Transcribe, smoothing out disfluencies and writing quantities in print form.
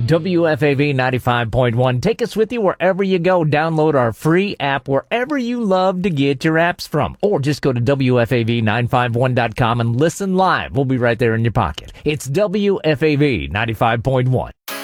WFAV 95.1. Take us with you wherever you go. Download our free app wherever you love to get your apps from. Or just go to WFAV951.com and listen live. We'll be right there in your pocket. It's WFAV 95.1.